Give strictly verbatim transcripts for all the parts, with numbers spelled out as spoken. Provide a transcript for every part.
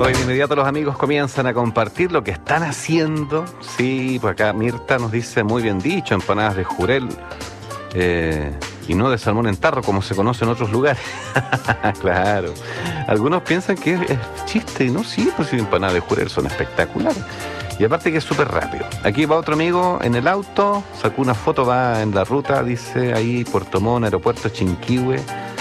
Hoy de inmediato los amigos comienzan a compartir lo que están haciendo. Sí, pues acá Mirta nos dice, muy bien dicho, empanadas de jurel eh, y no de salmón en tarro, como se conoce en otros lugares. Claro. Algunos piensan que es, es chiste, ¿no? Sí, pues sí, empanadas de jurel son espectaculares. Y aparte que es súper rápido. Aquí va otro amigo en el auto, sacó una foto, va en la ruta, dice ahí Puerto Montt, Aeropuerto Chinquihue.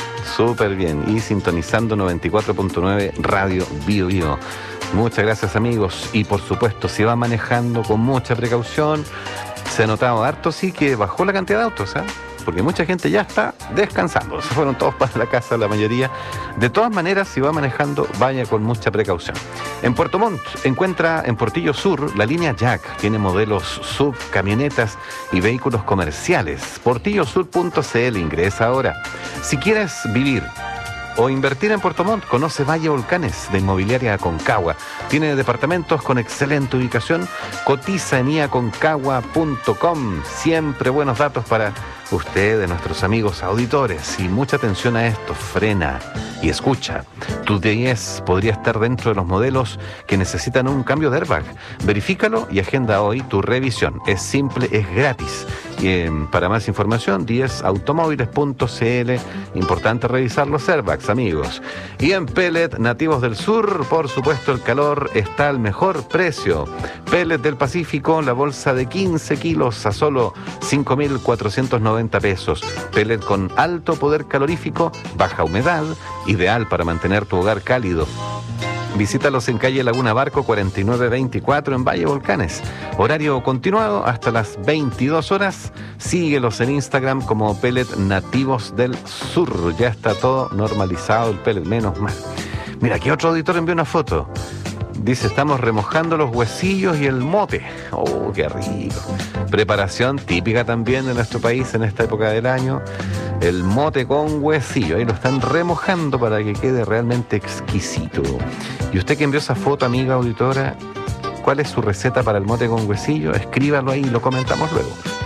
Súper bien. Y sintonizando noventa y cuatro punto nueve Radio Bio Bio. Muchas gracias, amigos. Y por supuesto, si va manejando con mucha precaución, se ha notado harto, sí, que bajó la cantidad de autos, ¿eh? Porque mucha gente ya está descansando. Se fueron todos para la casa, la mayoría. De todas maneras, si va manejando, vaya con mucha precaución. En Puerto Montt encuentra en Portillo Sur la línea Jack. Tiene modelos sub, camionetas y vehículos comerciales. portillo sur punto c l, ingresa ahora. Si quieres vivir o invertir en Puerto Montt, conoce Valle Volcanes de Inmobiliaria Aconcagua. Tiene departamentos con excelente ubicación. Cotiza en i a concagua punto com. Siempre buenos datos para ustedes, nuestros amigos auditores. Y mucha atención a esto. Frena y escucha. Tu D diez podría estar dentro de los modelos que necesitan un cambio de airbag. Verifícalo y agenda hoy tu revisión. Es simple, es gratis. Y, eh, para más información, diez automóviles punto c l. Importante revisar los airbags, amigos. Y en Pellet Nativos del Sur, por supuesto, el calor está al mejor precio. Pellet del Pacífico, la bolsa de quince kilos a solo cinco mil cuatrocientos noventa pesos. Pellet con alto poder calorífico, baja humedad, ideal para mantener tu hogar cálido. Visítalos en calle Laguna Barco cuarenta y nueve veinticuatro en Valle Volcanes. Horario continuado hasta las veintidós horas. Síguelos en Instagram como Pellet Nativos del Sur. Ya está todo normalizado el pellet, menos mal. Mira, aquí otro auditor envió una foto. Dice, estamos remojando los huesillos y el mote. Oh, qué rico. Preparación típica también de nuestro país en esta época del año. El mote con huesillo. Ahí lo están remojando para que quede realmente exquisito. Y usted que envió esa foto, amiga auditora, ¿cuál es su receta para el mote con huesillo? Escríbalo ahí y lo comentamos luego.